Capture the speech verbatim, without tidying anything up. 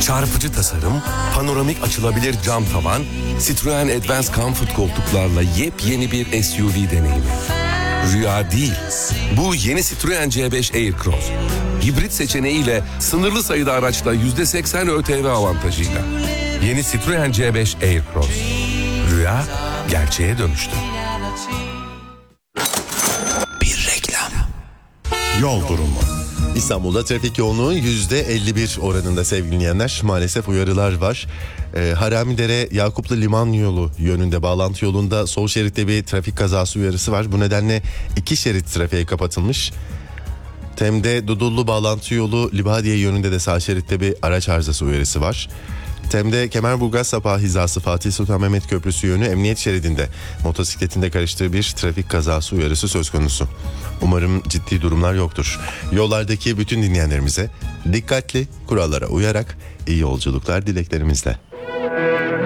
Çarpıcı tasarım, panoramik açılabilir cam tavan, Citroen Advance Comfort koltuklarla yepyeni bir S U V deneyimi. Rüya değil, bu yeni Citroen C beş Aircross. Hibrit seçeneğiyle sınırlı sayıda araçla yüzde seksen ÖTV avantajıyla. Yeni Citroen C beş Aircross. Rüya gerçeğe dönüştü. Bir reklam. Yol durumu. İstanbul'da trafik yoğunluğu yüzde elli bir oranında sevgili dinleyenler. Maalesef uyarılar var. Ee, Haramidere Yakuplu Liman yolu yönünde bağlantı yolunda sol şeritte bir trafik kazası uyarısı var. Bu nedenle iki şerit trafiğe kapatılmış. Tem'de Dudullu bağlantı yolu Libadiye yönünde de sağ şeritte bir araç arızası uyarısı var. Tem'de Kemerburgaz Sapağı hizası Fatih Sultan Mehmet Köprüsü yönü emniyet şeridinde motosikletinde karıştığı bir trafik kazası uyarısı söz konusu. Umarım ciddi durumlar yoktur. Yollardaki bütün dinleyenlerimize dikkatli, kurallara uyarak iyi yolculuklar dileklerimizle.